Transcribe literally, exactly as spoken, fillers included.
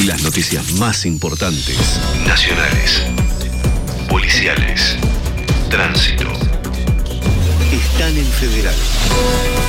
Las noticias más importantes, nacionales, policiales, tránsito, están en Federal.